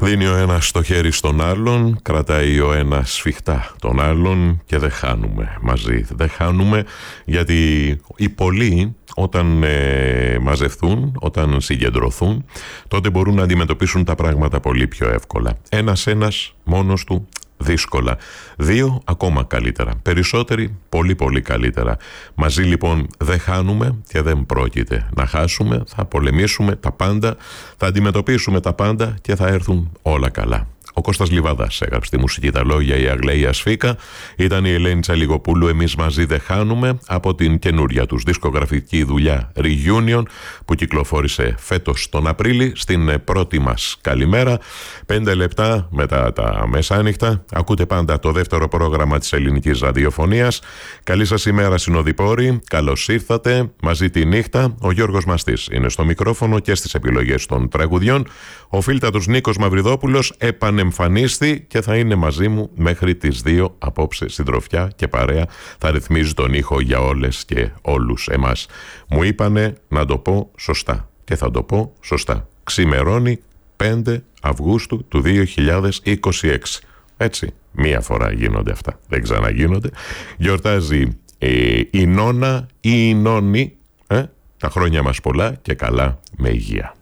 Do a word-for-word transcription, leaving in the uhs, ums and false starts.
Δίνει ο ένας το χέρι στον άλλον, κρατάει ο ένας σφιχτά τον άλλον και δεν χάνουμε μαζί. Δεν χάνουμε γιατί οι πολλοί όταν ε, μαζευτούν, όταν συγκεντρωθούν, τότε μπορούν να αντιμετωπίσουν τα πράγματα πολύ πιο εύκολα. Ένας-ένας μόνος του δύσκολα. Δύο ακόμα καλύτερα. Περισσότεροι πολύ πολύ καλύτερα. Μαζί λοιπόν δεν χάνουμε και δεν πρόκειται να χάσουμε. Θα πολεμήσουμε τα πάντα, θα αντιμετωπίσουμε τα πάντα και θα έρθουν όλα καλά. Ο Κώστας Λιβαδάς έγραψε τη μουσική, τα λόγια, η Αγλαία Σφίκα. Ήταν η Ελένη Τσαλιγοπούλου, εμείς μαζί δεν χάνουμε, από την καινούρια τους δισκογραφική δουλειά Reunion που κυκλοφόρησε φέτος τον Απρίλη. Στην πρώτη μας καλημέρα, πέντε λεπτά μετά τα μεσάνυχτα, ακούτε πάντα το δεύτερο πρόγραμμα της ελληνικής ραδιοφωνίας. Καλή σας ημέρα συνοδοιπόροι, καλώς ήρθατε. Μαζί τη νύχτα ο Γιώργος Μαστής είναι στο μικρόφωνο και στις επιλογές των τραγουδιών. Ο φίλτατος Νίκος Μαυριδόπουλος επανεμφανίστη και θα είναι μαζί μου μέχρι τις δύο απόψε, συντροφιά και παρέα. Θα ρυθμίζει τον ήχο για όλες και όλους εμάς. Μου είπανε να το πω σωστά και θα το πω σωστά. Ξημερώνει πέντε Αυγούστου του δύο χιλιάδες είκοσι έξι. Έτσι, μία φορά γίνονται αυτά, δεν ξαναγίνονται. Γιορτάζει ε, η Νόνα ή η Νόνη, ε, τα χρόνια μας πολλά και καλά με υγεία.